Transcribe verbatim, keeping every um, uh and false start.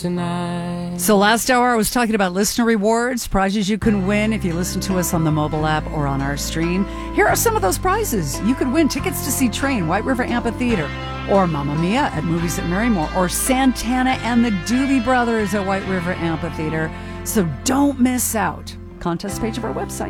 tonight. So last hour I was talking about listener rewards, prizes you can win if you listen to us on the mobile app or on our stream. Here are some of those prizes. You could win tickets to see Train, White River Amphitheater, or Mamma Mia at Movies at Marymore, or Santana and the Doobie Brothers at White River Amphitheater. So don't miss out. Contest page of our website.